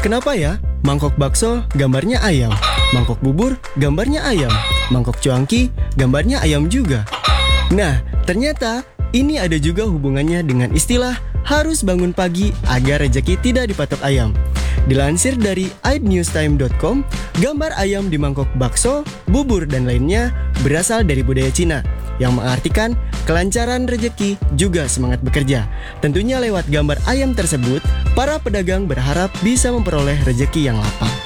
Kenapa ya? Mangkok bakso gambarnya ayam, mangkok bubur gambarnya ayam, mangkok cuanki gambarnya ayam juga. Nah, ternyata ini ada juga hubungannya dengan istilah harus bangun pagi agar rezeki tidak dipatok ayam. Dilansir dari aidnewstime.com, gambar ayam di mangkok bakso, bubur dan lainnya berasal dari budaya Cina yang mengartikan kelancaran rezeki juga semangat bekerja. Tentunya lewat gambar ayam tersebut, para pedagang berharap bisa memperoleh rezeki yang lapang.